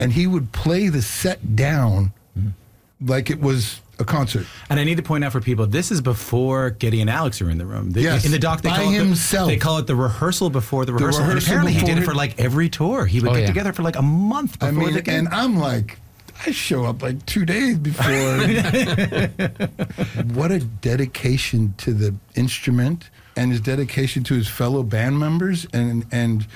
and he would play the set down like it was a concert. And I need to point out for people, this is before Geddy and Alex are in the room. Yes, in the doc, by himself. They call it the rehearsal before the rehearsal. And rehearsal apparently he did it before for like every tour. He would get together for like a month before the gig. And I'm like, I show up like 2 days before. What a dedication to the instrument and his dedication to his fellow band members and